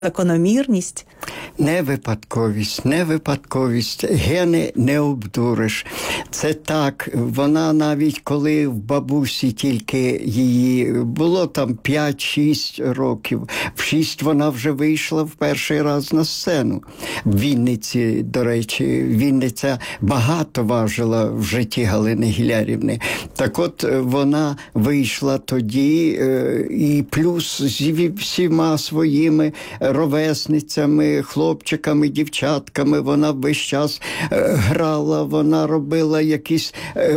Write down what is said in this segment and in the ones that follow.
закономірність? Не випадковість. Гени не обдуриш. Це так, вона навіть коли в бабусі тільки її було там 5-6 років, в 6 вона вже вийшла в перший раз на сцену. В Вінниці, до речі, Вінниця багато важила в житті Галини Гілярівни. Так от вона вийшла тоді і плюс зі всіма своїми ровесницями, хлопчиками, дівчатками, вона весь час грала, вона робила якісь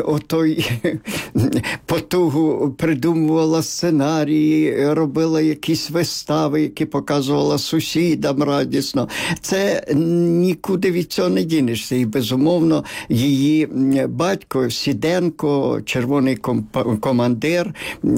потугу, придумувала сценарії, робила якісь вистави, які показувала сусідам радісно. Це нікуди від цього не дінешся. І, безумовно, її батько Сіденко, червоний командир,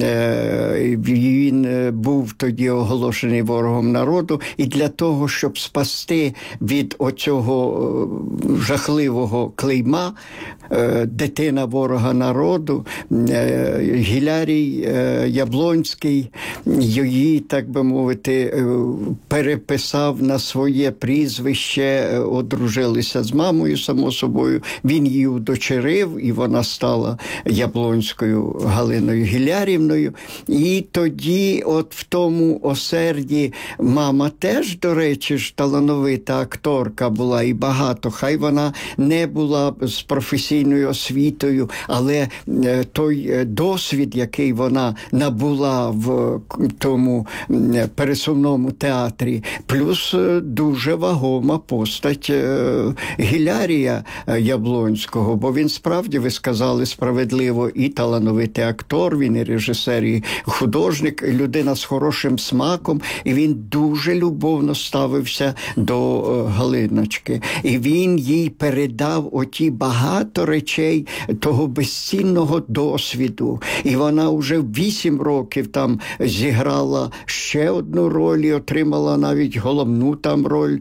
він був тоді оголошений ворогом народу, і для того, щоб спасти від оцього жахливого клейма дитина ворога народу, Гілярій Яблонський її, так би мовити, переписав на своє прізвище, одружилися з мамою, само собою. Він її удочерив, і вона стала Яблонською Галиною Гілярівною. І тоді от в тому осерді мама теж, до речі, ж талановита акторка була і багато. Хай вона не була з професійною освітою, але той досвід, який вона набула в тому пересувному театрі, плюс дуже вагома постать Гілярія Яблонського, бо він справді, ви сказали справедливо, і талановитий актор, він і режисер, і художник, людина з хорошим смаком, і він дуже любовно ставився до Галиночки. І він їй передав оті багато речей того безцінного досвіду. І вона вже в 8 років там зіграла ще одну роль і отримала навіть головну там роль,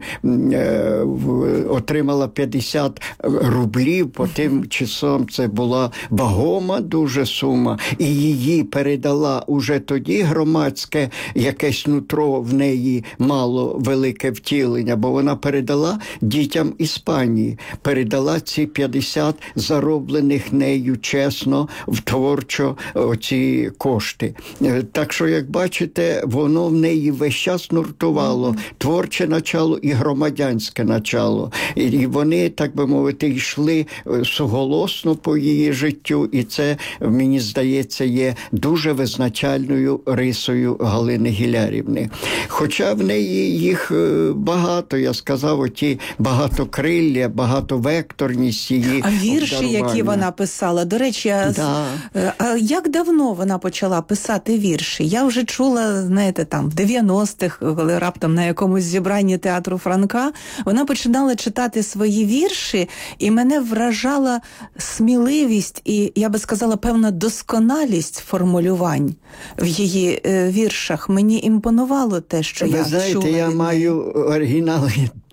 отримала 50 рублів, по тим часом це була вагома дуже сума, і її передала уже тоді громадське якесь нутро в неї мало велике втілення, бо вона передала дітям Іспанії, передала ці 50 зароблених нею чесно, творчо оці кошти. Так що, як бачите, воно в неї весь час нуртувало, творче начало і громадянське начало. І вони, так би мовити, йшли суголосно по її життю, і це, мені здається, є дуже визначальною рисою Галини Гілярівни. Хоча в неї їх багато, я сказав, оті багатокрилля, багатовекторність її. А вірші, які вона писала, до речі, а як давно вона почала писати вірші? Я вже чула, знаєте, там в 90-х, коли раптом на якомусь зібранні театру Франка, вона починала читати свої вірші, і мене вражала сміливість і, я би сказала, певна досконалість формулювань в її віршах. Мені імпонувало те, що я чула. Ви знаєте, я маю оригінали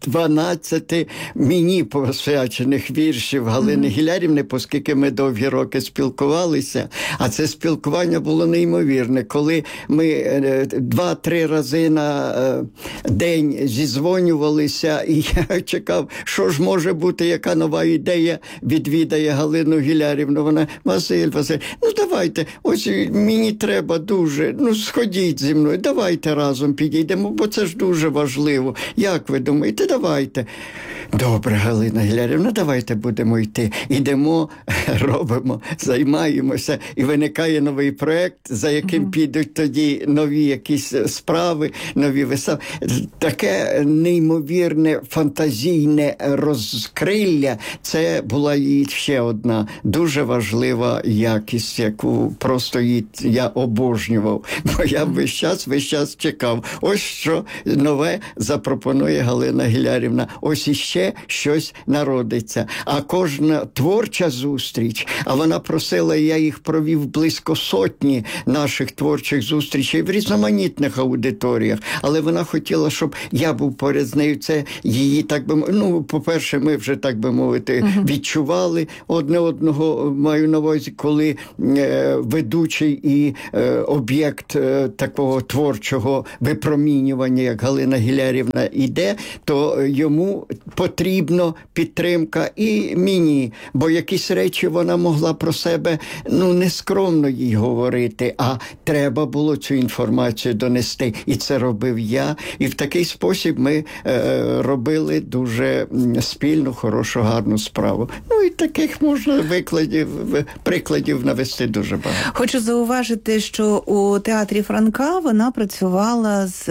12 мені посвячених віршів Галини Гілярівни, оскільки ми довгі роки спілкувалися, а це спілкування було неймовірне. Коли ми 2-3 рази на день зізвонювалися, і я чекав, що ж може бути, яка нова ідея відвідає Галину Гілярівну. Вона: Василь, ну давайте, ось мені треба дуже, ну сходіть зі мною, давайте разом підійдемо, бо це ж дуже важливо. Як ви думаєте? Давайте. Добре, Галина Гілярівна, давайте будемо йти. Ідемо, робимо, займаємося, і виникає новий проєкт, за яким підуть тоді нові якісь справи, нові вистави. Таке неймовірне, фантазійне розкрилля, це була її ще одна дуже важлива якість, яку просто я обожнював. Бо я весь час чекав. Ось що нове запропонує Галина Гілярівна. Ось іще ще щось народиться. А кожна творча зустріч, а вона просила, я їх провів близько сотні наших творчих зустрічей в різноманітних аудиторіях, але вона хотіла, щоб я був поряд з нею. Це її, так би, по-перше, ми вже, так би мовити, відчували одне одного, маю на увазі, коли ведучий і об'єкт такого творчого випромінювання, як Галина Гілярівна, іде, то йому потрібна підтримка і мені, бо якісь речі вона могла про себе, не скромно їй говорити, а треба було цю інформацію донести. І це робив я. І в такий спосіб ми робили дуже спільну, хорошу, гарну справу. І таких можна прикладів навести дуже багато. Хочу зауважити, що у театрі Франка вона працювала з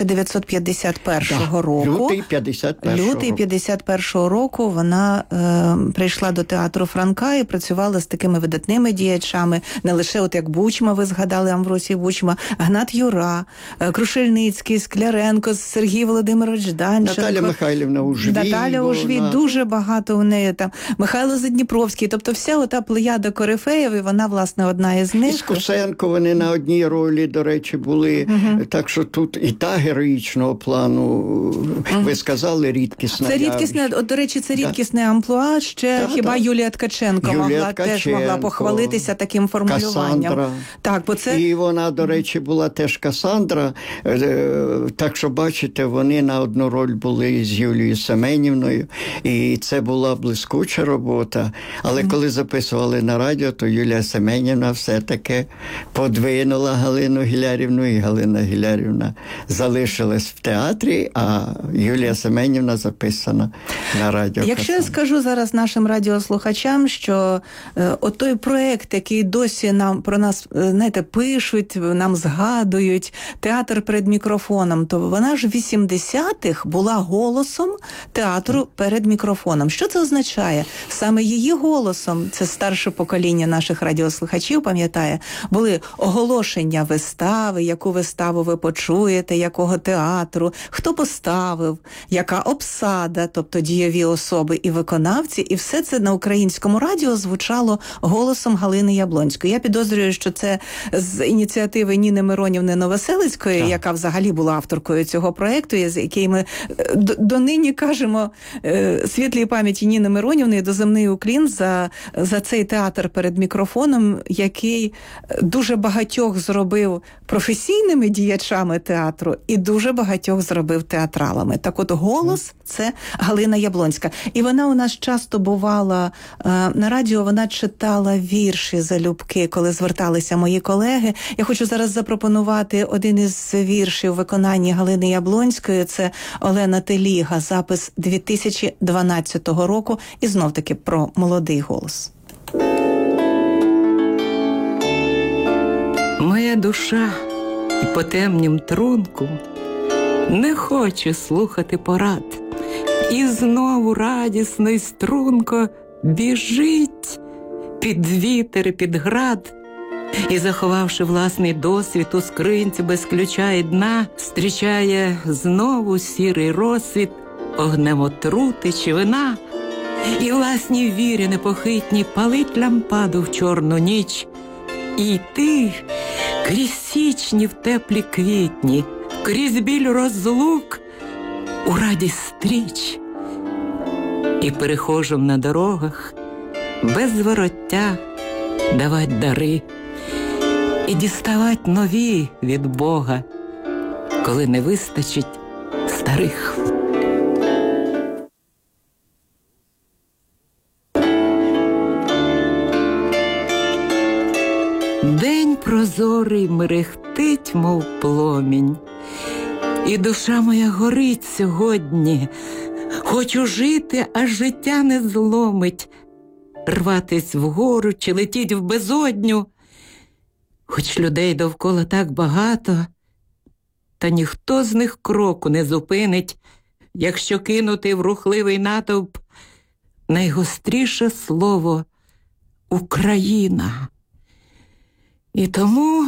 1951 року. Лютий 51-го року вона прийшла до театру Франка і працювала з такими видатними діячами, не лише от як Бучма, ви згадали, Амвросій Бучма, Гнат Юра, Крушельницький, Скляренко, Сергій Володимирович Данченко. Наталя Михайлівна Ужвій. Дуже багато у неї там. Михайло Задніпровський. Тобто вся ота плеяда корифеїв, і вона, власне, одна із них. І Скусенко, вони на одній ролі, до речі, були. Так що тут і та героїчного плану, ви сказали, рідкісна. Це рідкісне, до речі, це рідкісне амплуа. Ще хіба Юлія Ткаченко теж могла похвалитися таким формулюванням. Касандра. Так, бо це... І вона, до речі, була теж Касандра. Так що, бачите, вони на одну роль були з Юлією Семенівною. І це була блискуча робота. Але коли записували на радіо, то Юлія Семенівна все-таки подвинула Галину Гілярівну, і Галина Гілярівна залишилась в театрі, а Юлія Семенівна записана на радіо. Якщо я скажу зараз нашим радіослухачам, що отой проект, який досі нам про нас, знаєте, пишуть, нам згадують, театр перед мікрофоном, то вона ж в 80-х була голосом театру перед мікрофоном. Що це означає? Саме її голосом, це старше покоління наших радіослухачів пам'ятає, були оголошення вистави, яку виставу ви почуєте, якого театру, хто поставив, яка обсада, тобто дієві особи і виконавці, і все це на українському радіо звучало голосом Галини Яблонської. Я підозрюю, що це з ініціативи Ніни Миронівни Новоселицької, яка взагалі була авторкою цього проєкту, з який ми донині кажемо світлій пам'яті Ніни Миронівни і доземний уклін за цей театр перед мікрофоном, який дуже багатьох зробив професійними діячами театру і дуже багатьох зробив театралами. Так от голос – це Галина Яблонська. І вона у нас часто бувала на радіо, вона читала вірші залюбки, коли зверталися мої колеги. Я хочу зараз запропонувати один із віршів виконання Галини Яблонської. Це Олена Теліга, запис 2012 року. І знов-таки про молодий голос. Моя душа і по темнім трунку не хоче слухати порад. І знову радісно й струнко біжить під вітер і під град. І, заховавши власний досвід у скринці без ключа і дна, зустрічає знову сірий розсвіт огнем отрути чи вина. І власній вірі непохитній палить лампаду в чорну ніч. І йти крізь січні в теплі квітні, крізь біль розлук у радість стріч. І перехожим на дорогах без звороття давать дари і діставать нові від Бога, коли не вистачить старих. День прозорий мерехтить, мов пломінь, і душа моя горить сьогодні. Хочу жити, а життя не зломить, рватись вгору чи летіть в безодню. Хоч людей довкола так багато, та ніхто з них кроку не зупинить, якщо кинути в рухливий натовп найгостріше слово «Україна». І тому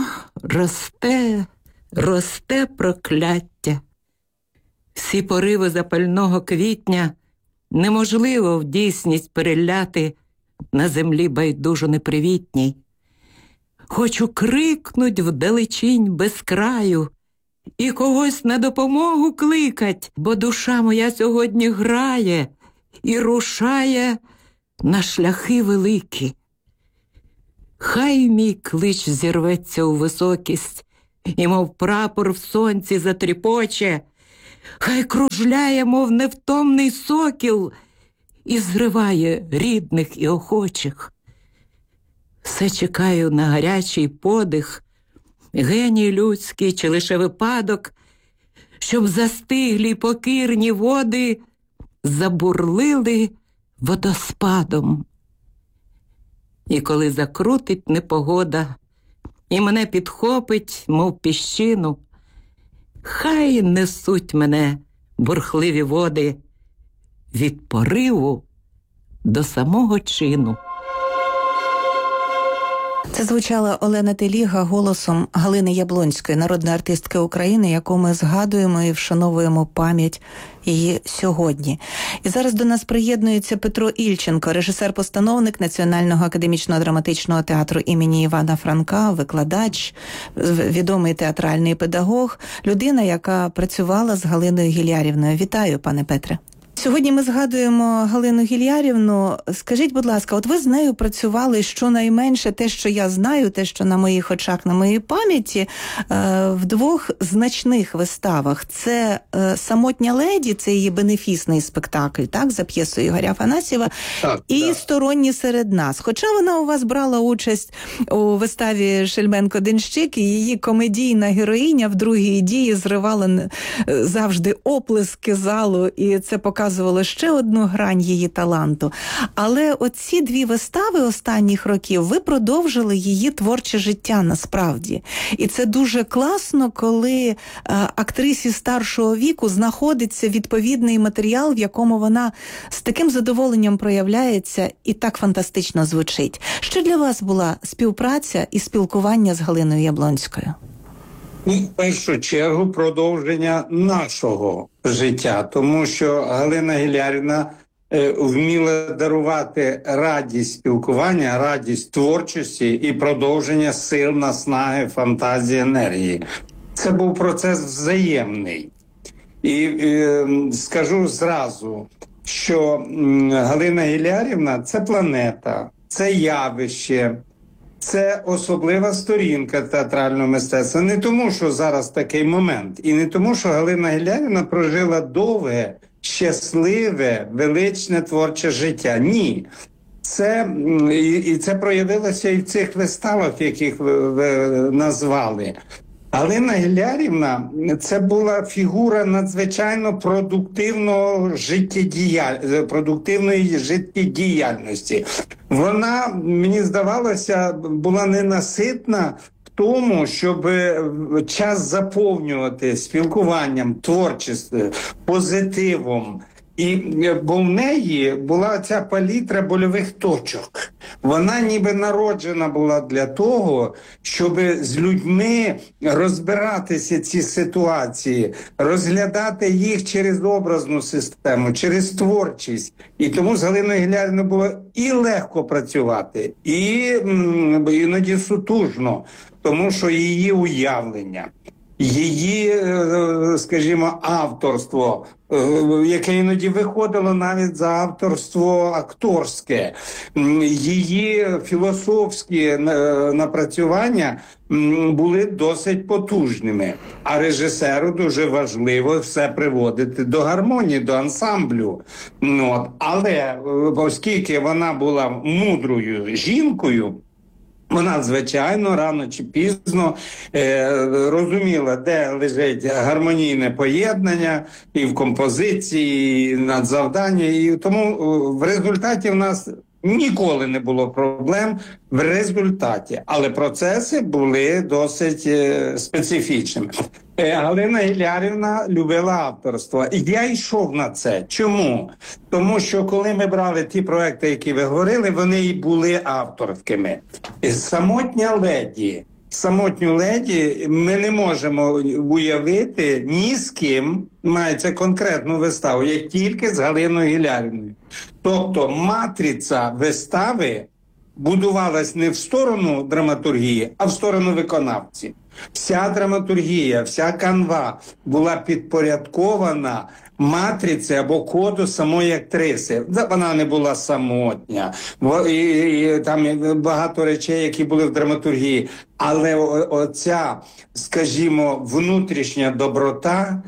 росте прокляття. Всі пориви запального квітня неможливо в дійсність переляти на землі байдужо непривітній. Хочу крикнуть вдалечінь без краю і когось на допомогу кликать, бо душа моя сьогодні грає і рушає на шляхи великі. Хай мій клич зірветься у високість, і мов прапор в сонці затріпоче, хай кружляє, мов невтомний сокіл, і зриває рідних і охочих. Все чекаю на гарячий подих, геній людський чи лише випадок, щоб застиглі покірні води забурлили водоспадом. І коли закрутить непогода, і мене підхопить, мов піщину, хай несуть мене бурхливі води від пориву до самого чину. Це звучала Олена Теліга голосом Галини Яблонської, народної артистки України, яку ми згадуємо і вшановуємо пам'ять її сьогодні. І зараз до нас приєднується Петро Ільченко, режисер-постановник Національного академічного драматичного театру імені Івана Франка, викладач, відомий театральний педагог, людина, яка працювала з Галиною Гілярівною. Вітаю, пане Петре. Сьогодні ми згадуємо Галину Гілярівну. Скажіть, будь ласка, от ви з нею працювали щонайменше, те, що я знаю, те, що на моїх очах, на моїй пам'яті, в двох значних виставах. Це «Самотня леді», це її бенефісний спектакль, так, за п'єсою Ігоря Афанасьєва, і «Сторонні серед нас». Хоча вона у вас брала участь у виставі «Шельменко-Денщик», і її комедійна героїня в другій дії зривала завжди оплески залу, і це показувало ще одну грань її таланту. Але оці дві вистави останніх років, ви продовжили її творче життя насправді. І це дуже класно, коли актрисі старшого віку знаходиться відповідний матеріал, в якому вона з таким задоволенням проявляється і так фантастично звучить. Що для вас була співпраця і спілкування з Галиною Яблонською? В першу чергу продовження нашого життя, тому що Галина Гілярівна вміла дарувати радість спілкування, радість творчості і продовження сил, наснаги, фантазії, енергії. Це був процес взаємний. І скажу зразу, що Галина Гілярівна – це планета, це явище, це особлива сторінка театрального мистецтва. Не тому, що зараз такий момент, і не тому, що Галина Гілярівна прожила довге, щасливе, величне творче життя. Ні. Це проявилося і в цих виставах, яких ви назвали. Галина Гілярівна – це була фігура надзвичайно продуктивної життєдіяльності. Вона, мені здавалося, була ненаситна в тому, щоб час заповнювати спілкуванням, творчістю, позитивом. Бо в неї була ця палітра больових точок. Вона ніби народжена була для того, щоб з людьми розбиратися ці ситуації, розглядати їх через образну систему, через творчість. І тому з Галиною Гілярівною було і легко працювати, і іноді сутужно, тому що її уявлення, її, скажімо, авторство, яке іноді виходило навіть за авторство акторське, її філософські напрацювання були досить потужними. А режисеру дуже важливо все приводити до гармонії, до ансамблю. Але оскільки вона була мудрою жінкою, вона, звичайно, рано чи пізно розуміла, де лежить гармонійне поєднання і в композиції, і надзавдання. І тому в результаті в нас ніколи не було проблем в результаті. Але процеси були досить специфічними. Галина Гілярівна любила авторство. І я йшов на це. Чому? Тому що коли ми брали ті проекти, які ви говорили, вони і були авторськими. «Самотня леді» самотню леді ми не можемо уявити ні з ким, мається конкретну виставу, як тільки з Галиною Гілярівною. Тобто матриця вистави будувалась не в сторону драматургії, а в сторону виконавців. Вся драматургія, вся канва була підпорядкована матриці або коду самої актриси. Вона не була самотня. І там багато речей, які були в драматургії. Але оця, скажімо, внутрішня доброта,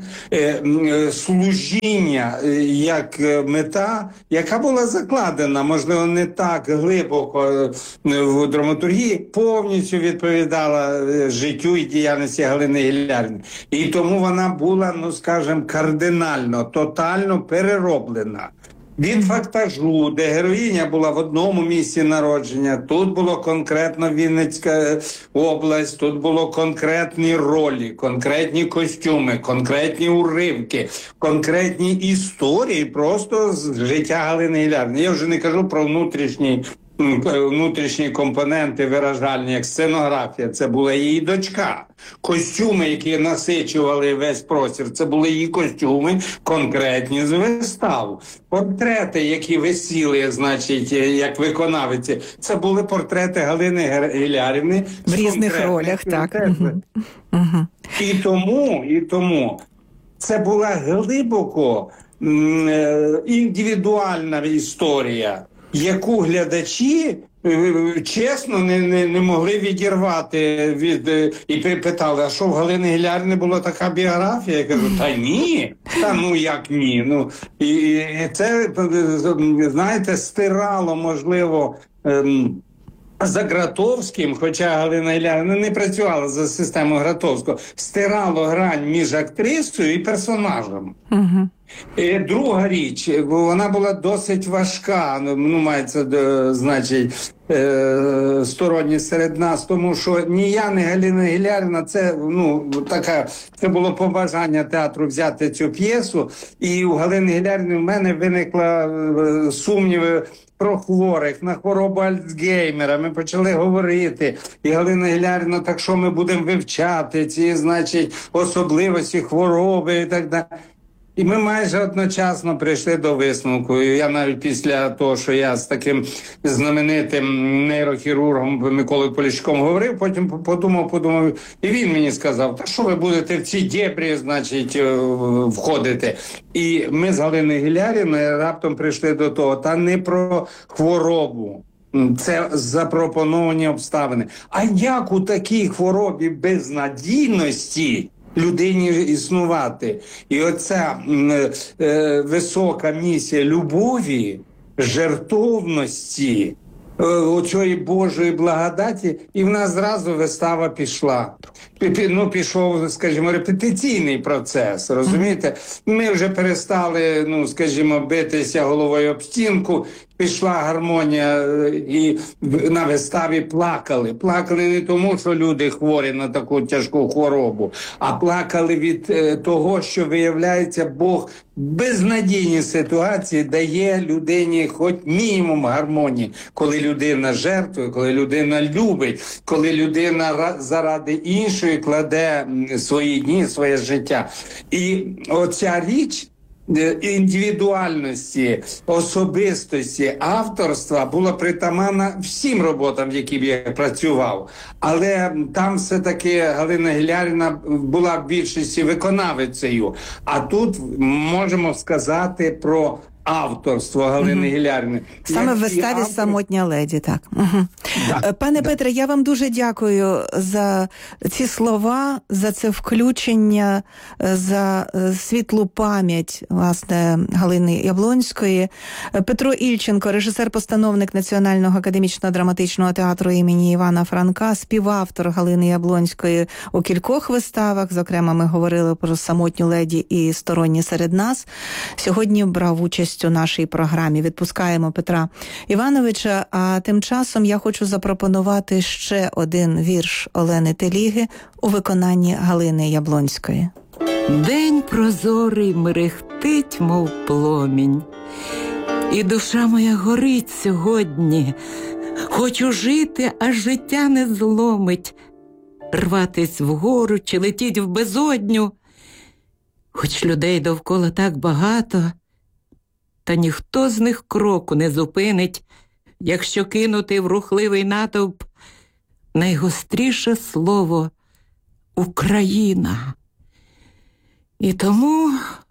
служіння як мета, яка була закладена, можливо, не так глибоко в драматургії, повністю відповідала життю і діяльності Галини Гілярівни. І тому вона була, ну, скажімо, кардинально, тотально перероблена. Від фактажу, де героїня була в одному місці народження, тут було конкретно Вінницька область, тут було конкретні ролі, конкретні костюми, конкретні уривки, конкретні історії просто з життя Галини Гілярівни. Я вже не кажу про внутрішні компоненти виражальні, як сценографія, це була її дочка. Костюми, які насичували весь простір, це були її костюми, конкретні з вистав. Портрети, які висіли, значить, як виконавиці, це були портрети Галини Гілярівни. В різних ролях, так. І тому це була глибоко індивідуальна історія, яку глядачі чесно не могли відірвати від... І питали, а що в Галини Гілярівни була така біографія? Я кажу, та ні. Та ну як ні? Ну, і це, знаєте, стирало, можливо, за Гратовським, хоча Галина Гілярівна не працювала за системою Гратовського, стирало грань між актрисою і персонажем. І друга річ, вона була досить важка, ну, мається, значить, сторонні серед нас, тому що ні я, ні Галина Гілярівна, це, ну, така, це було побажання театру взяти цю п'єсу, і у Галини Гілярівни в мене виникла сумніви про хворих, на хворобу Альцгеймера. Ми почали говорити. І Галина Гілярівна, так що ми будемо вивчати ці, значить, особливості хвороби і так далі. І ми майже одночасно прийшли до висновку. І я навіть після того, що я з таким знаменитим нейрохірургом Миколою Поліщуком говорив, потім подумав, і він мені сказав, та що ви будете в ці дєбрі, значить, входити. І ми з Галиною Гілярівною раптом прийшли до того, та не про хворобу. Це запропоновані обставини. А як у такій хворобі безнадійності людині існувати? І оця висока місія любові, жертовності, оцієї Божої благодаті, і в нас зразу вистава пішла. Ну, пішов, скажімо, репетиційний процес, розумієте? Ми вже перестали, ну, скажімо, битися головою об стінку, пішла гармонія, і на виставі плакали. Плакали не тому, що люди хворі на таку тяжку хворобу, а плакали від того, що, виявляється, Бог в безнадійній ситуації дає людині хоч мінімум гармонії, коли людина жертвує, коли людина любить, коли людина заради іншої кладе свої дні, своє життя. І оця річ індивідуальності, особистості, авторства була притаманна всім роботам, в яких я працював. Але там все-таки Галина Гілярівна була в більшості виконавицею. А тут можемо сказати про авторство Галини Гілярівни. Саме в виставі «Самотня леді», так. Пане Петре, я вам дуже дякую за ці слова, за це включення, за світлу пам'ять, власне, Галини Яблонської. Петро Ільченко, режисер-постановник Національного академічного драматичного театру імені Івана Франка, співавтор Галини Яблонської у кількох виставах, зокрема, ми говорили про «Самотню леді» і «Сторонні серед нас». Сьогодні брав участь у нашій програмі. Відпускаємо Петра Івановича, а тим часом я хочу запропонувати ще один вірш Олени Теліги у виконанні Галини Яблонської. День прозорий мерехтить, мов пломінь, і душа моя горить сьогодні. Хочу жити, а життя не зломить. рватись вгору чи летіть в безодню. Хоч людей довкола так багато, та ніхто з них кроку не зупинить, якщо кинути в рухливий натовп найгостріше слово «Україна». І тому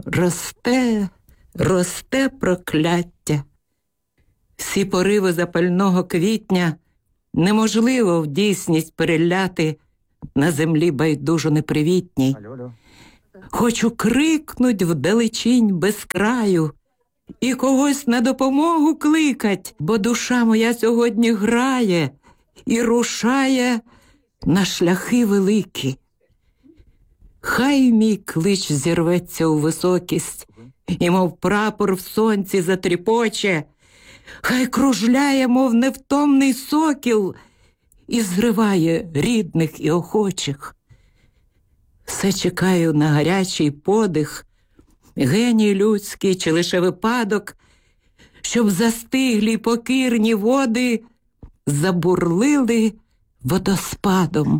росте прокляття. Всі пориви запального квітня неможливо в дійсність переляти на землі байдужо непривітній. Хочу крикнуть вдалечінь без краю і когось на допомогу кликать, бо душа моя сьогодні грає і рушає на шляхи великі. Хай мій клич зірветься у високість, і мов прапор в сонці затріпоче, хай кружляє, мов невтомний сокіл, і зриває рідних і охочих. Все чекаю на гарячий подих, геній людський чи лише випадок, щоб застиглі покірні води забурлили водоспадом.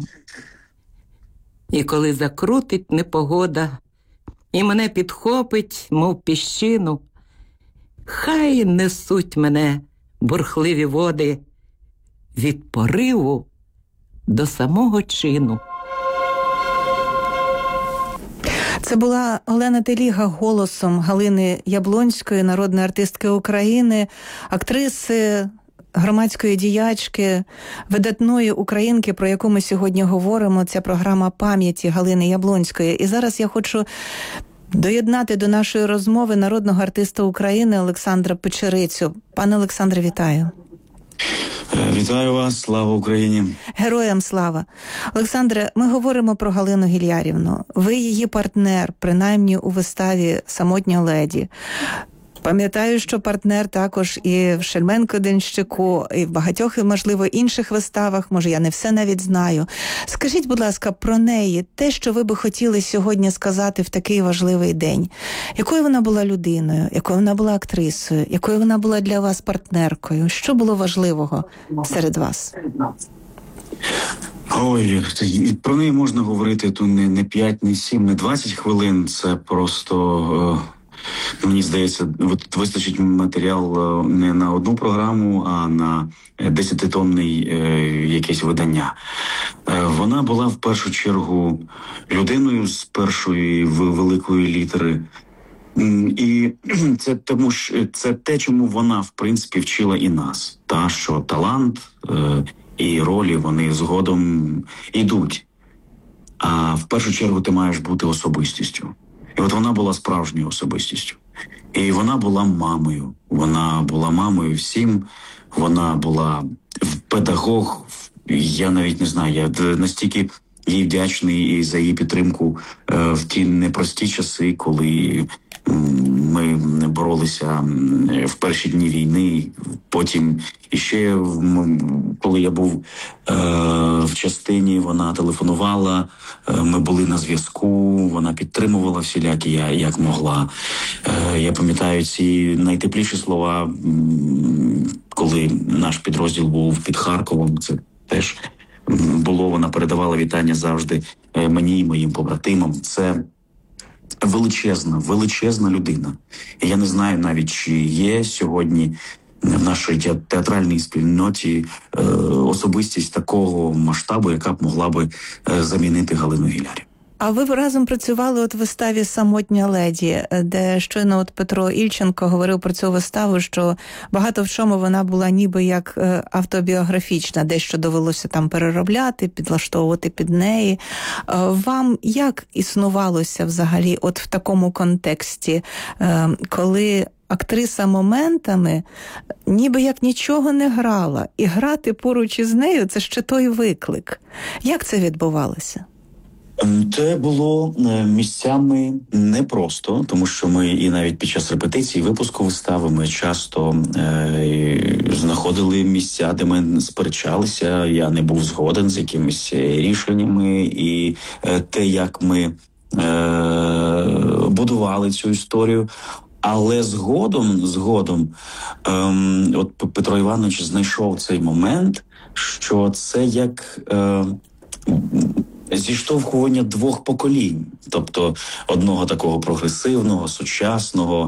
І коли закрутить непогода, і мене підхопить, мов піщину, хай несуть мене бурхливі води від пориву до самого чину. Це була Олена Теліга голосом Галини Яблонської, народної артистки України, актриси, громадської діячки, видатної українки, про яку ми сьогодні говоримо. Ця програма пам'яті Галини Яблонської. І зараз я хочу доєднати до нашої розмови народного артиста України Олександра Печерицю. Пане Олександре, вітаю. Вітаю вас, слава Україні. Героям слава. Олександре, ми говоримо про Галину Гілярівну. Ви її партнер, принаймні у виставі «Самотня леді». Пам'ятаю, що партнер також і в Шельменко-Денщику, і в багатьох, і, можливо, інших виставах, може, я не все навіть знаю. Скажіть, будь ласка, про неї, те, що ви би хотіли сьогодні сказати в такий важливий день. Якою вона була людиною, якою вона була актрисою, якою вона була для вас партнеркою? Що було важливого серед вас? Ой, про неї можна говорити тут не 5, не 7, не 20 хвилин. Це просто... Мені здається, вистачить матеріал не на одну програму, а на 10-томний якесь видання. Вона була в першу чергу людиною з першої великої літери. І це тому, що це те, чому вона, в принципі, вчила і нас. Та, що талант і ролі, вони згодом ідуть. А в першу чергу ти маєш бути особистістю. І от вона була справжньою особистістю. І вона була мамою. Вона була мамою всім. Вона була педагог. Я навіть не знаю, я настільки їй вдячний і за її підтримку в ті непрості часи, коли ми боролися в перші дні війни. Потім іще, коли я був в частині, вона телефонувала, ми були на зв'язку, вона підтримувала всілякі, як могла. Я пам'ятаю ці найтепліші слова, коли наш підрозділ був під Харковом, це теж було, вона передавала вітання завжди мені і моїм побратимам. Це величезна людина. І я не знаю навіть, чи є сьогодні в нашій театральній спільноті особистість такого масштабу, яка б могла би замінити Галину Гілярівну. А ви разом працювали от в виставі «Самотня леді», де щойно от Петро Ільченко говорив про цю виставу, що багато в чому вона була ніби як автобіографічна, дещо довелося там переробляти, підлаштовувати під неї. Вам як існувалося взагалі от в такому контексті, коли актриса моментами ніби як нічого не грала, і грати поруч із нею – це ще той виклик. Як це відбувалося? Це було місцями непросто, тому що ми і навіть під час репетиції, випуску вистави ми часто знаходили місця, де ми сперечалися, я не був згоден з якимись рішеннями, і те, як ми будували цю історію. Але згодом от Петро Іванович знайшов цей момент, що це як зіштовхування двох поколінь, тобто одного такого прогресивного, сучасного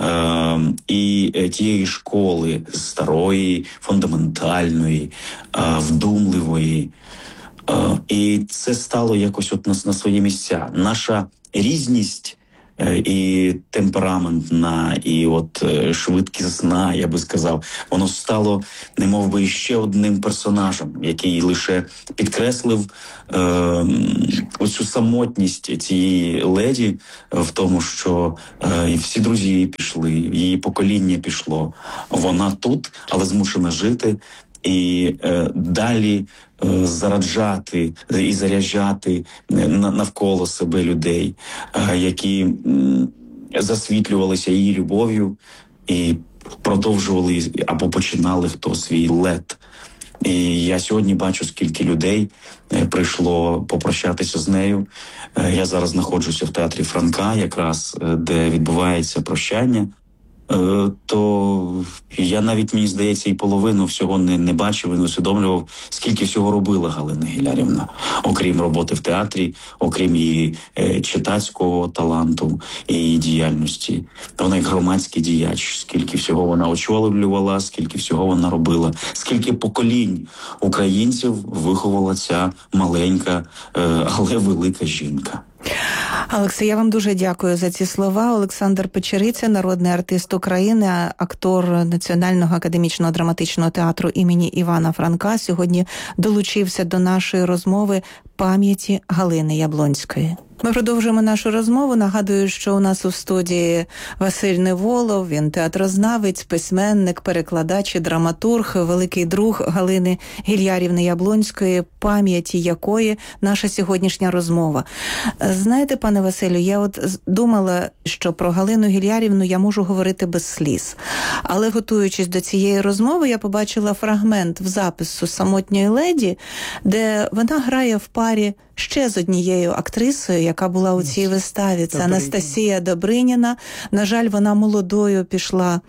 і тієї школи старої, фундаментальної, вдумливої. І це стало якось от на свої місця. Наша різність і темпераментна, і от швидкісна, я би сказав, воно стало немов би ще одним персонажем, який лише підкреслив оцю самотність цієї леді в тому, що всі друзі її пішли, її покоління пішло. Вона тут, але змушена жити і далі зараджати і заряджати навколо себе людей, які засвітлювалися її любов'ю і продовжували або починали хто свій лед. І я сьогодні бачу, скільки людей прийшло попрощатися з нею. Я зараз знаходжуся в театрі Франка, якраз де відбувається прощання. То я навіть, мені здається, і половину всього не бачив і не усвідомлював, скільки всього робила Галина Гілярівна, окрім роботи в театрі, окрім її читацького таланту і її діяльності. Вона як громадський діяч, скільки всього вона очолювала, скільки всього вона робила, скільки поколінь українців виховала ця маленька, але велика жінка. Олексе, я вам дуже дякую за ці слова. Олександр Печериця, народний артист України, актор Національного академічного драматичного театру імені Івана Франка, сьогодні долучився до нашої розмови пам'яті Галини Яблонської. Ми продовжуємо нашу розмову. Нагадую, що у нас у студії Василь Неволов, він театрознавець, письменник, перекладач і драматург, великий друг Галини Гілярівни Яблонської, пам'яті якої наша сьогоднішня розмова. Знаєте, пане Василю, я от думала, що про Галину Гілярівну я можу говорити без сліз. Але готуючись до цієї розмови, я побачила фрагмент в запису «Самотньої леді», де вона грає в парі ще з однією актрисою, яка була у цій виставі. Це Анастасія Добриніна. На жаль, вона молодою пішла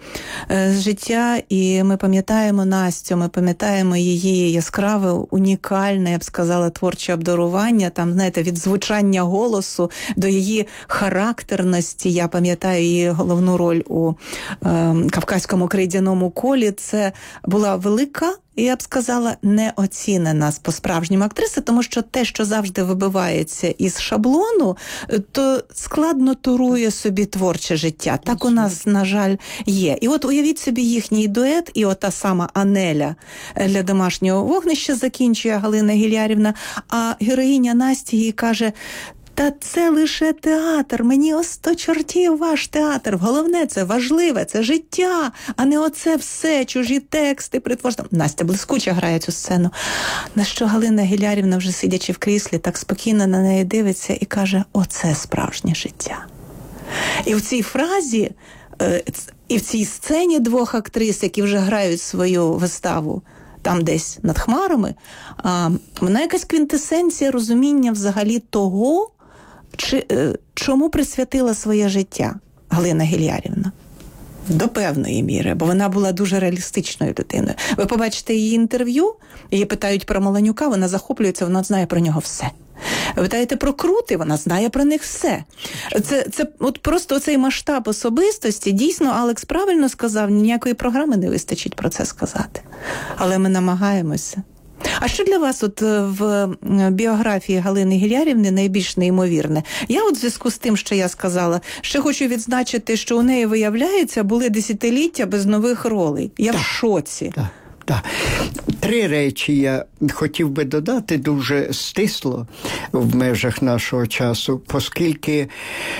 з життя, і ми пам'ятаємо Настю, ми пам'ятаємо її яскраве, унікальне, я б сказала, творче обдарування, там, знаєте, від звучання голосу до її характерності. Я пам'ятаю її головну роль у «Кавказькому крейдяному колі». Це була велика, я б сказала, неоцінена по-справжньому актриса, тому що те, що завжди вибивається із шаблону, то складно турує собі творче життя. Так у нас, на жаль, є. І от уявіть собі їхній дует, і ота сама Анеля для «Домашнього вогнища» закінчує Галина Гілярівна, а героїня Насті їй каже: «Та це лише театр, мені ось 100 чортів ваш театр. Головне, це важливе, це життя, а не оце все, чужі тексти, притворство». Настя блискуче грає цю сцену. На що Галина Гілярівна, вже сидячи в кріслі, так спокійно на неї дивиться і каже: «Оце справжнє життя». І в цій фразі, і в цій сцені двох актрис, які вже грають свою виставу там десь над хмарами, вона якась квінтесенція розуміння взагалі того, чому присвятила своє життя Галина Гілярівна. До певної міри, бо вона була дуже реалістичною людиною. Ви побачите її інтерв'ю, її питають про Маланюка, вона захоплюється, вона знає про нього все. Ви питаєте про Крути, вона знає про них все. Це от просто цей масштаб особистості, дійсно, Алекс правильно сказав, ніякої програми не вистачить про це сказати. Але ми намагаємося. А що для вас от в біографії Галини Гілярівни найбільш неймовірне? Я от в зв'язку з тим, що я сказала, ще хочу відзначити, що у неї, виявляється, були десятиліття без нових ролей. Я в шоці. Так. 3 речі я хотів би додати дуже стисло в межах нашого часу, оскільки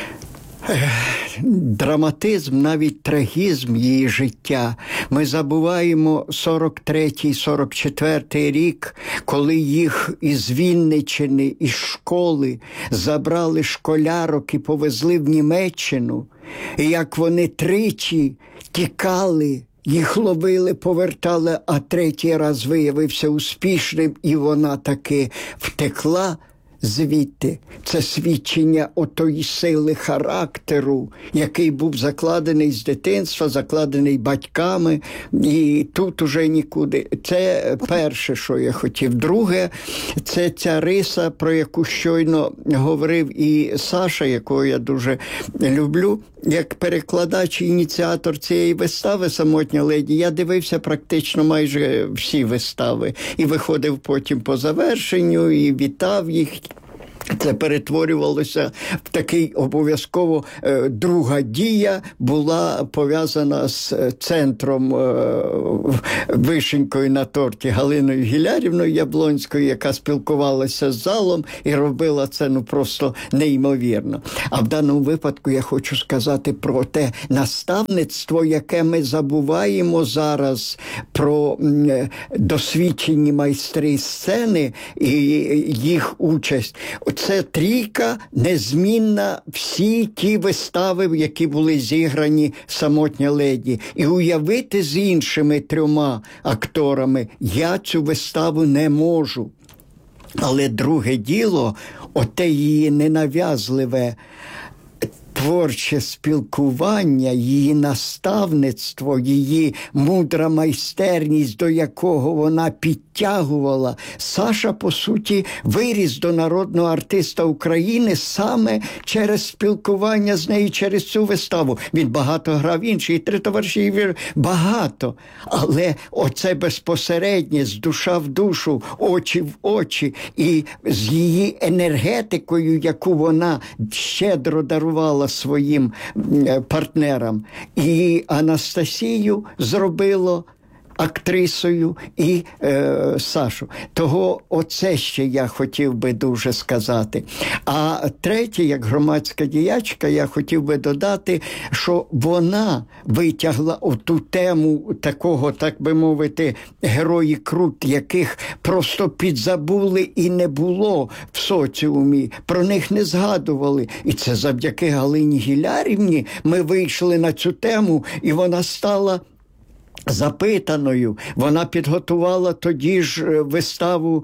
драматизм, навіть трагізм її життя. Ми забуваємо 43-44 рік, коли їх із Вінниччини, із школи забрали школярок і повезли в Німеччину. І як вони тричі тікали, їх ловили, повертали, а 3-й раз виявився успішним, і вона таки втекла звідти. Це свідчення отої сили характеру, який був закладений з дитинства, закладений батьками, і тут уже нікуди. Це перше, що я хотів. Друге, це ця риса, про яку щойно говорив і Саша, якого я дуже люблю. Як перекладач і ініціатор цієї вистави «Самотня леді», я дивився практично майже всі вистави. І виходив потім по завершенню, і вітав їх. Це перетворювалося в такий обов'язково друга дія була пов'язана з центром вишенькою на торті Галиною Гілярівною Яблонською, яка спілкувалася з залом і робила це просто неймовірно. А в даному випадку я хочу сказати про те наставництво, яке ми забуваємо зараз, про досвідчені майстри сцени і їх участь. Це трійка незмінна, всі ті вистави, які були зіграні «Самотня леді». І уявити з іншими трьома акторами я цю виставу не можу. Але друге діло, оте її ненав'язливе творче спілкування, її наставництво, її мудра майстерність, до якого вона підтягувала. Саша, по суті, виріс до народного артиста України саме через спілкування з нею, через цю виставу. Він багато грав інші, і «Три товариші», багато. Але оце безпосереднє, з душа в душу, очі в очі, і з її енергетикою, яку вона щедро дарувала своїм партнерам. І Анастасію зробило актрисою і Сашу. Того оце ще я хотів би дуже сказати. А третє, як громадська діячка, я хотів би додати, що вона витягла оту тему такого, так би мовити, герої Крут, яких просто підзабули і не було в соціумі. Про них не згадували. І це завдяки Галині Гілярівні ми вийшли на цю тему, і вона стала запитаною. Вона підготувала тоді ж виставу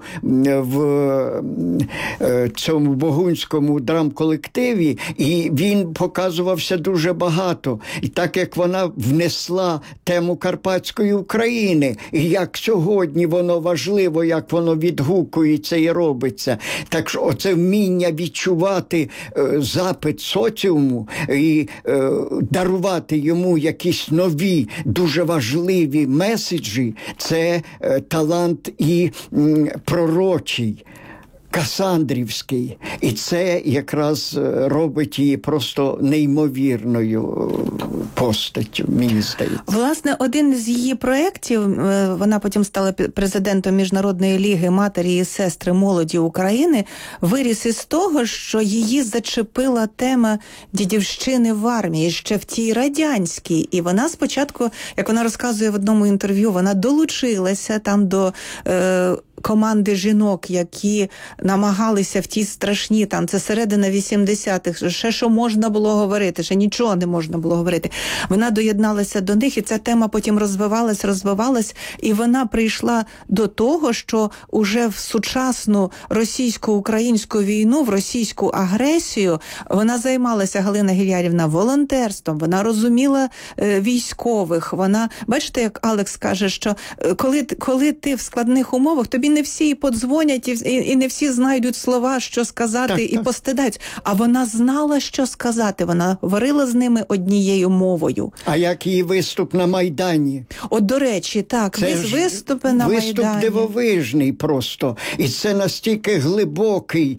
в цьому богунському драмколективі, і він показувався дуже багато. І так як вона внесла тему Карпатської України, і як сьогодні воно важливо, як воно відгукується і робиться. Так що оце вміння відчувати запит соціуму і дарувати йому якісь нові, дуже важливі меседжі, це талант і пророчий, касандрівський. І це якраз робить її просто неймовірною постаттю, мені здається. Власне, один з її проєктів, вона потім стала президентом Міжнародної ліги матері і сестри молоді України, виріс із того, що її зачепила тема дідівщини в армії, ще в тій радянській. І вона спочатку, як вона розказує в одному інтерв'ю, вона долучилася там до команди жінок, які намагалися в ті страшні, там, це середина 80-х, ще що можна було говорити, ще нічого не можна було говорити. Вона доєдналася до них, і ця тема потім розвивалась, і вона прийшла до того, що уже в сучасну російсько-українську війну, в російську агресію, вона займалася, Галина Гілярівна, волонтерством, вона розуміла військових, вона, бачите, як Алекс каже, що коли ти в складних умовах, тобі не всі подзвонять, і не всі знайдуть слова, що сказати, і постидаються. А вона знала, що сказати. Вона говорила з ними однією мовою. А як її виступ на Майдані? От, до речі, так, виступи на Майдані. Виступ дивовижний просто. І це настільки глибокий,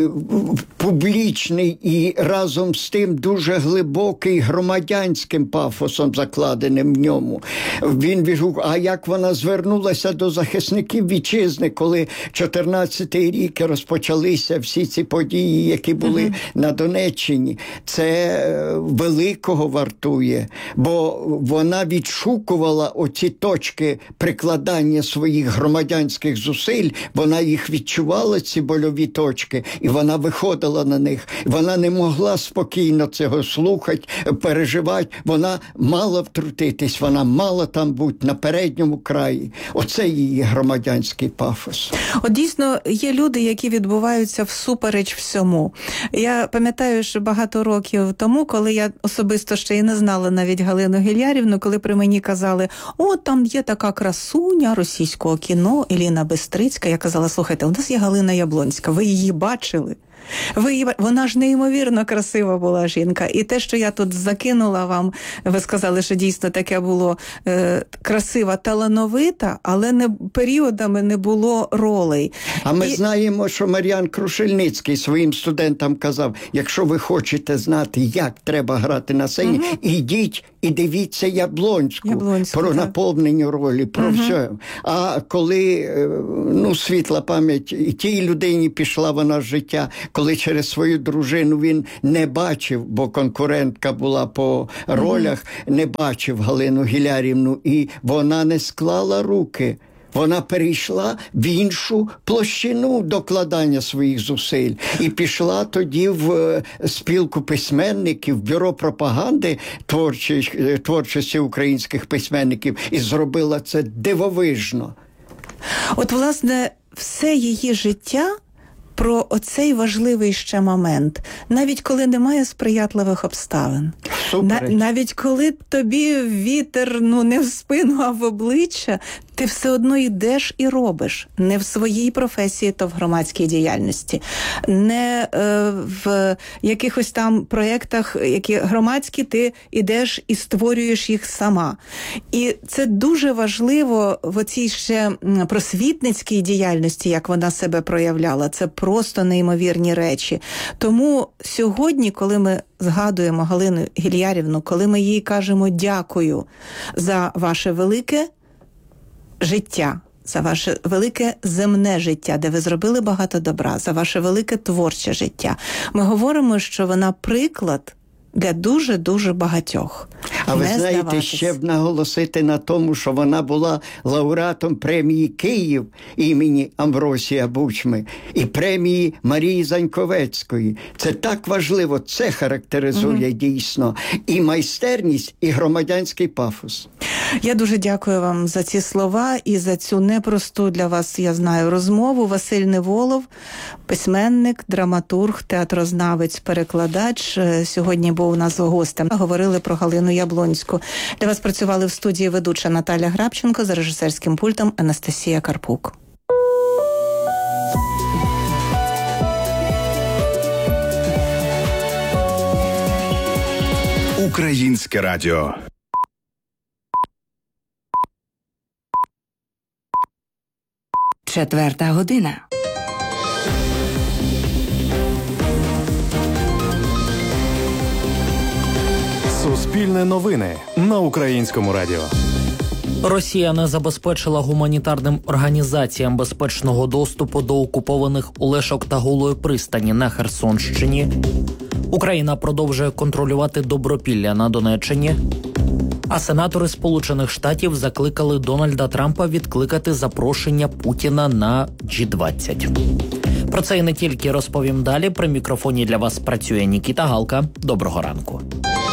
публічний і разом з тим дуже глибокий громадянським пафосом закладеним в ньому. Він відгукнув, а як вона звернулася до захисників вітчизни, коли 14-й рік розпочалися всі ці події, які були на Донеччині. Це великого вартує, бо вона відшукувала оці точки прикладання своїх громадянських зусиль, вона їх відчувала, ці больові точки, і вона виходила на них. Вона не могла спокійно цього слухати, переживати, вона мала втрутитись, вона мала там бути на передньому краї. Оце її громадянський пафос. От дійсно є люди, які відбуваються всупереч всьому. Я пам'ятаю, що багато років тому, коли я особисто ще й не знала навіть Галину Гілярівну, коли при мені казали, о, там є така красуня російського кіно, Еліна Бистрицька, я казала, слухайте, у нас є Галина Яблонська, ви її бачили? Вона ж неймовірно красива була жінка. І те, що я тут закинула вам, ви сказали, що дійсно таке було красива, талановита, але періодами не було ролей. А ми знаємо, що Мар'ян Крушельницький своїм студентам казав, якщо ви хочете знати, як треба грати на сцені, ідіть і дивіться Яблонську про наповнення ролі, про все. А коли, світла пам'ять, і тій людині пішла вона з життя, коли через свою дружину він не бачив, бо конкурентка була по ролях, не бачив Галину Гілярівну, і вона не склала руки. Вона перейшла в іншу площину докладання своїх зусиль і пішла тоді в спілку письменників, в бюро пропаганди творчості українських письменників і зробила це дивовижно. От, власне, все її життя про оцей важливий ще момент. Навіть коли немає сприятливих обставин. Навіть коли тобі вітер, не в спину, а в обличчя, ти все одно йдеш і робиш. Не в своїй професії, то в громадській діяльності. Не в якихось там проєктах, які громадські, ти йдеш і створюєш їх сама. І це дуже важливо в оцій ще просвітницькій діяльності, як вона себе проявляла. Це просто неймовірні речі. Тому сьогодні, коли ми згадуємо Галину Гілярівну, коли ми їй кажемо дякую за ваше велике життя, за ваше велике земне життя, де ви зробили багато добра, за ваше велике творче життя, ми говоримо, що вона приклад для дуже-дуже багатьох. А ви знаєте, ще б наголосити на тому, що вона була лауреатом премії «Київ» імені Амвросія Бучми і премії Марії Заньковецької. Це так важливо, це характеризує дійсно і майстерність, і громадянський пафос. Я дуже дякую вам за ці слова і за цю непросту для вас, я знаю, розмову. Василь Неволов, письменник, драматург, театрознавець, перекладач, сьогодні був у нас гостем. Говорили про Галину Яблонську. Для вас працювали в студії ведуча Наталя Грабченко, за режисерським пультом Анастасія Карпук. Українське радіо. Четверта година. Суспільне новини на Українському радіо. Росія не забезпечила гуманітарним організаціям безпечного доступу до окупованих Олешок та Голої пристані на Херсонщині. Україна продовжує контролювати Добропілля на Донеччині. А сенатори Сполучених Штатів закликали Дональда Трампа відкликати запрошення Путіна на G20. Про це і не тільки розповім далі. При мікрофоні для вас працює Нікіта Галка. Доброго ранку.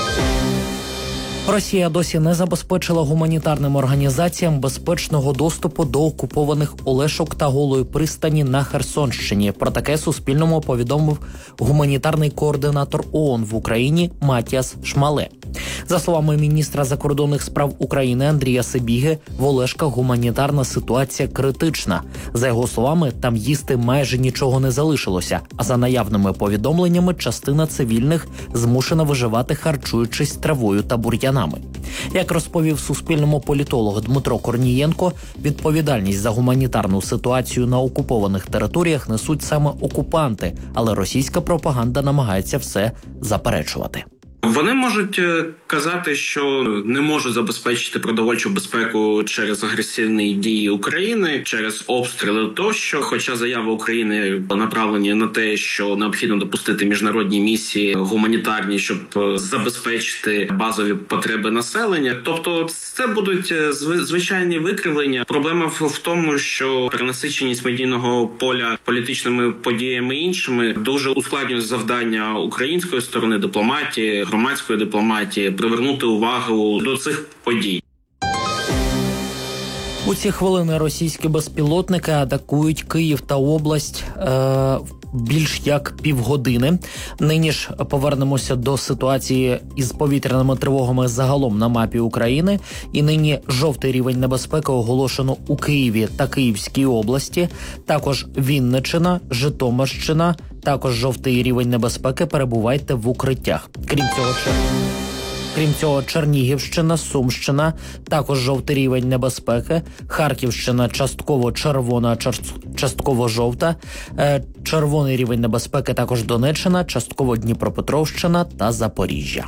Росія досі не забезпечила гуманітарним організаціям безпечного доступу до окупованих Олешок та Голої пристані на Херсонщині. Про таке Суспільному повідомив гуманітарний координатор ООН в Україні Матіас Шмале. За словами міністра закордонних справ України Андрія Сибіги, в Олешках гуманітарна ситуація критична. За його словами, там їсти майже нічого не залишилося, а за наявними повідомленнями, частина цивільних змушена виживати, харчуючись травою та бур'янами. Як розповів Суспільному політолог Дмитро Корнієнко, відповідальність за гуманітарну ситуацію на окупованих територіях несуть саме окупанти, але російська пропаганда намагається все заперечувати. Вони можуть казати, що не можуть забезпечити продовольчу безпеку через агресивні дії України, через обстріли тощо. Хоча заяви України направлені на те, що необхідно допустити міжнародні місії гуманітарні, щоб забезпечити базові потреби населення. Тобто це будуть звичайні викривлення. Проблема в тому, що перенасиченість медійного поля політичними подіями іншими дуже ускладнює завдання української сторони дипломатії, громадської дипломатії, привернути увагу до цих подій. У ці хвилини російські безпілотники атакують Київ та область більш як півгодини. Нині ж повернемося до ситуації із повітряними тривогами загалом на мапі України. І нині жовтий рівень небезпеки оголошено у Києві та Київській області. Також Вінниччина, Житомирщина. Також жовтий рівень небезпеки, перебувайте в укриттях. Крім цього, Чернігівщина, Сумщина, також жовтий рівень небезпеки, Харківщина частково червона, частково жовта, червоний рівень небезпеки також Донеччина, частково Дніпропетровщина та Запоріжжя.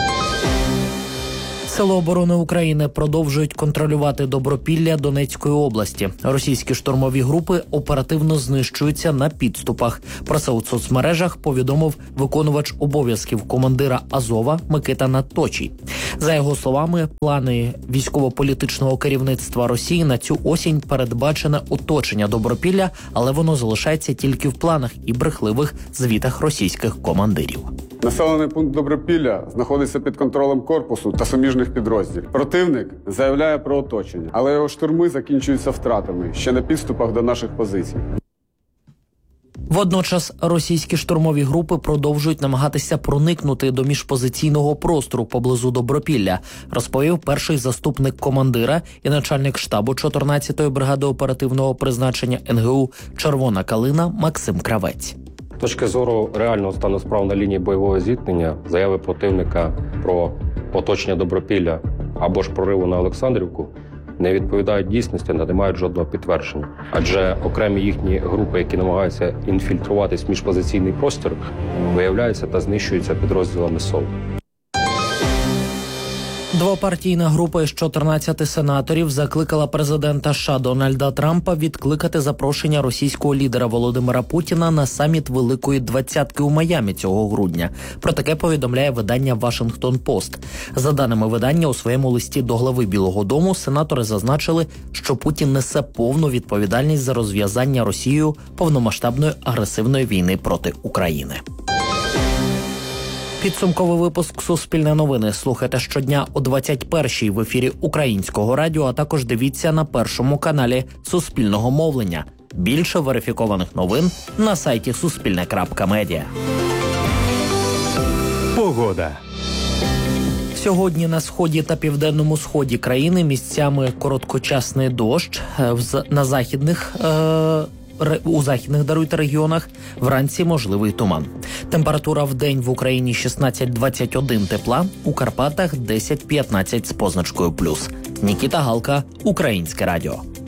Сили оборони України продовжують контролювати Добропілля Донецької області. Російські штурмові групи оперативно знищуються на підступах. Про це у соцмережах повідомив виконувач обов'язків командира Азова Микита Наточій. За його словами, плани військово-політичного керівництва Росії на цю осінь передбачене оточення Добропілля, але воно залишається тільки в планах і брехливих звітах російських командирів. Населений пункт Добропілля знаходиться під контролем корпусу та суміжних підрозділів. Противник заявляє про оточення, але його штурми закінчуються втратами ще на підступах до наших позицій. Водночас російські штурмові групи продовжують намагатися проникнути до міжпозиційного простору поблизу Добропілля, розповів перший заступник командира і начальник штабу 14-ї бригади оперативного призначення НГУ «Червона калина» Максим Кравець. З точки зору реального стану справ на лінії бойового зіткнення, заяви противника про оточення Добропілля або ж прориву на Олександрівку не відповідають дійсності, не мають жодного підтвердження. Адже окремі їхні групи, які намагаються інфільтруватись в міжпозиційний простір, виявляються та знищуються підрозділами СОВ. Двопартійна група із 14 сенаторів закликала президента США Дональда Трампа відкликати запрошення російського лідера Володимира Путіна на саміт Великої Двадцятки у Майамі цього грудня. Про таке повідомляє видання «Вашингтон-Пост». За даними видання, у своєму листі до глави Білого дому сенатори зазначили, що Путін несе повну відповідальність за розв'язання Росією повномасштабної агресивної війни проти України. Підсумковий випуск «Суспільне новини» слухайте щодня о 21-й в ефірі Українського радіо, а також дивіться на Першому каналі Суспільного мовлення. Більше верифікованих новин на сайті Суспільне.Медіа. Погода. Сьогодні на сході та південному сході країни місцями короткочасний дощ, у західних регіонах вранці можливий туман. Температура в день в Україні 16-21 тепла, у Карпатах 10-15 з позначкою плюс. Нікіта Галка, Українське радіо.